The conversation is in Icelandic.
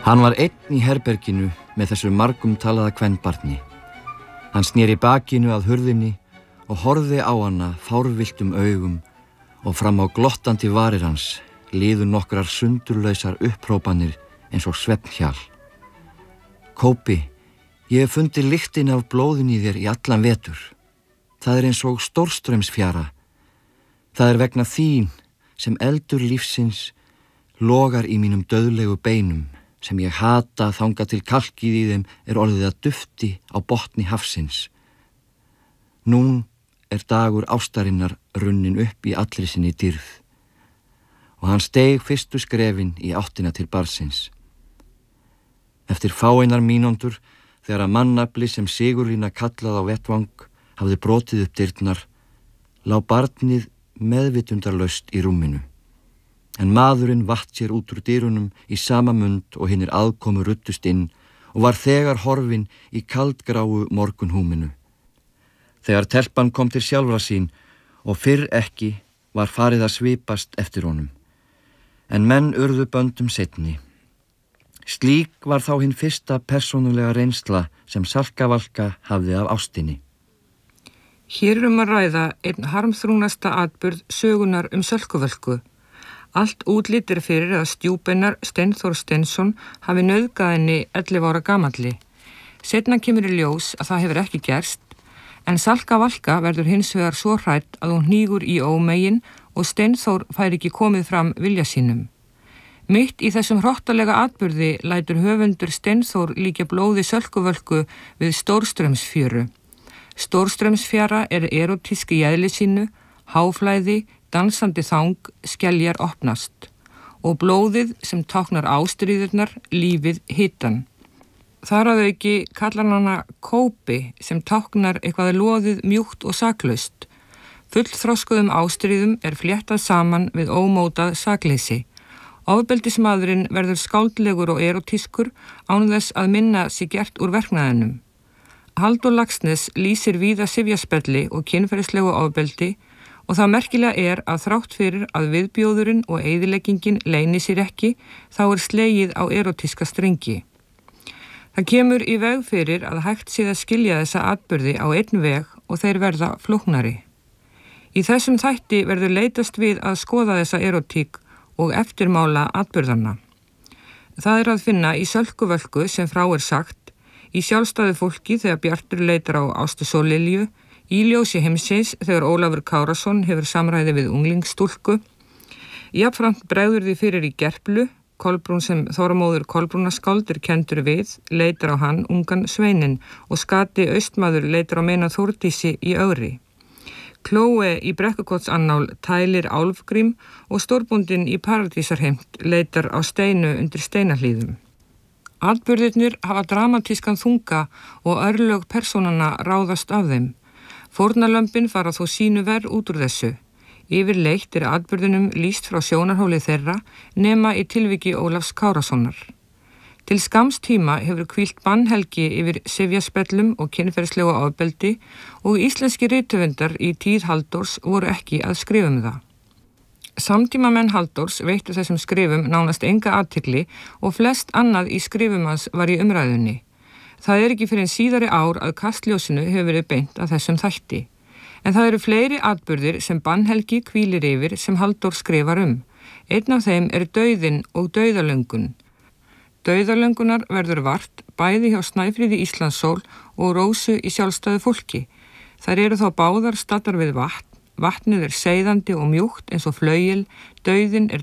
Hann var einn í herberginu með þessu margum talaða kvenbarni. Hann sneri bakinu að hurðinni og horfði á hana fárvilltum augum og fram á glottandi varir hans liðu nokkrar sundurlausar upphrópanir eins og svefnhjal. Kópi, ég hef fundið lyktin af blóðin í þér í allan vetur. Það er eins og stórstraumsfjara. Það er vegna þín sem eldur lífsins logar í mínum dauðlegu beinum, sem ég hata þangað til kalkið í þeim er orðið að dufti á botni hafsins. Nú er dagur ástarinnar runnin upp í allri sinni dýrð og hann steig fyrstu skrefin í áttina til barnsins. Eftir fáeinar mínútur, þegar að mannafli sem Sigurlína kallað á vettvang hafði brotið upp dyrnar, lá barnið meðvitundarlaust í rúminu. En maðurinn vatt sér út úr dyrunum í sama mund og hinir aðkomu ruddust inn og var þegar horfinn í kaldgráu morgunhúminu. Þegar telpan kom til sjálfra sín og fyrr ekki var farið að svipast eftir honum. En menn urðu böndum seinni. Slík var þá hinn fyrsta persónulega reynsla sem Salka Valka hafði af ástinni. Hér að ræða einn harmþrúgnasta atburð sögunar Sölku Völku. Allt útlit fyrir að stjúpennar Steinþór Steinsson hafi nauðgað henni 11 ára gamalli. Seinna kemur í ljós að það hefur ekki gerst, en Salka Valka verður hins vegar svo hrædd að hún hnígur í ómegin og Steinþór fær ekki komið fram vilja sínum. Mitt í þessum hrottalega atburði lætur höfundur Steinþór líkja blóði Sölku Völku við stórstraumsfjöru. Stórstraumsfjara er erótísk í eðli sínu, háflæði, dansandi þang, skeljar opnast og blóðið sem táknar ástríðurnar, lífið hitan. Þar að auki kallar hana kópi sem táknar eitthvað loðið, mjúkt og saklaust. Fullþroskuðum ástríðum er fléttað saman við ómótað sakleysi. Ofbeldismaðurinn verður skáldlegur og erótískur án þess að minna sig gert úr verknaðinum. Halldór Laxness lýsir víða sifjaspelli og kynferðislegu ofbeldi og það merkilega er að þrátt fyrir að viðbjóðurinn og eyðileggingin leyni sér ekki, þá er slegið á erótíska strengi. Það kemur í veg fyrir að hægt sé að skilja þessa atburði á einn veg og þeir verða flóknari. Í þessum þætti verður leitast við að skoða þessa erótík og eftirmála atburðanna. Það er að finna í Sölku Völku sem frá er sagt, í sjálfstæðu fólki þegar Bjartur leitar á Ástu Sóllilju, í ljósi heimsins þegar Ólafur Kárason hefur samræði við unglingsstúlku, jafnframt bregður því fyrir í Gerplu, Kolbrún sem Þormóður Kolbrúnaskáld er kendur við, leitar á hann ungan Sveininn og Skati Austmaður leitar á meina Þórdísi í Ögri. Klóe í Brekkukotsannál tælir Álfgrím og stórbúndinn í Paradísarheimt leitar á Steinu undir Steinahlíðum. Atburðirnir hafa dramatískan þunga og örlög persónanna ráðast af þeim. Fórnarlömbin fara þó sínu verð út úr þessu. Yfirleitt er atburðinum lýst frá sjónarhóli þeirra nema í tilviki Ólafs Kárasonar. Til skamms tíma hefur hvílt bannhelgi yfir sifjaspellum og kynferðislegu ofbeldi og íslenski rithöfundar í tíð Halldórs voru ekki að skrifa það. Samtímamenn Halldórs veittu þessum skrifum nánast enga athygli og flest annað í skrifum hans var í umræðunni. Það er ekki fyrir en síðari ár að kastljósinu hefur verið beint að þessum þætti. En það eru fleiri atburðir sem bannhelgi hvílir yfir sem Halldór skrifar um. Einn af þeim er dauðinn og dauðalöngun. Dauðalöngunar verður vart bæði hjá Snæfríði Íslandssól og Rósu í sjálfstæðu fólki. Þær eru þá báðar staddar við vatn. Vatnið er seiðandi og mjúkt eins og flaugil, dauðinn er